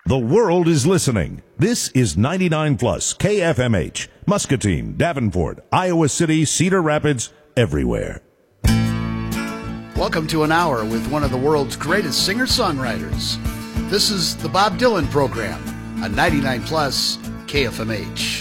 The world is listening. This is 99 Plus KFMH, Muscatine, Davenport, Iowa City, Cedar Rapids, everywhere. Welcome to an hour with one of the world's greatest singer-songwriters. This is the Bob Dylan Program on 99 Plus KFMH.